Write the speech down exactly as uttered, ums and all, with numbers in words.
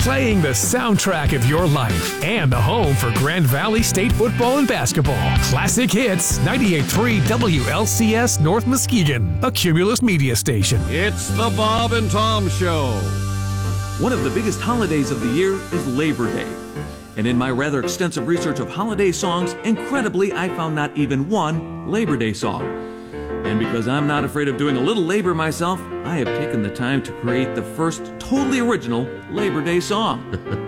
playing the soundtrack of your life and the home for Grand Valley State football and basketball. Classic Hits, ninety-eight point three W L C S North Muskegon, a Cumulus media station. It's the Bob and Tom Show. One of the biggest holidays of the year is Labor Day. And in my rather extensive research of holiday songs, incredibly, I found not even one Labor Day song. And because I'm not afraid of doing a little labor myself, I have taken the time to create the first totally original Labor Day song.